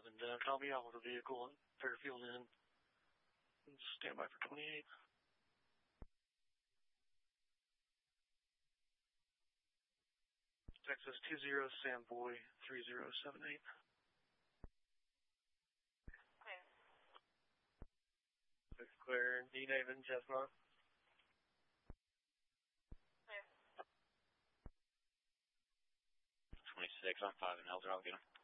11, copy out with a vehicle at Fairfield Inn. Stand by for 28. Texas 20, Sam Boy 3078. Clear. D. David, Chestnut. Clear. 26 on 5 and Elder, I'll get him.